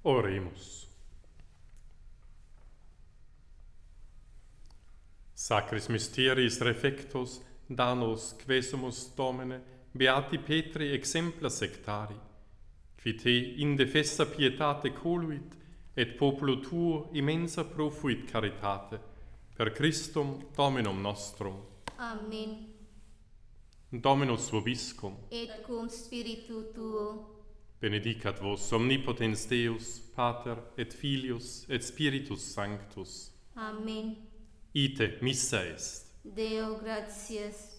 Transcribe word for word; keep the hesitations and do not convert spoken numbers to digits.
Oremus. Sacris mysteris refectos, danos quesumus Domine, beati Petri exempla sectari, qui te indefessa pietate coluit, et populo tuo immensa profuit caritate, per Christum Dominum nostrum. Amen. Dominus vobiscum, Et cum spiritu tuo, benedicat vos omnipotens Deus, Pater et Filius et Spiritus Sanctus. Amen. Ite missa est. Deo gratias.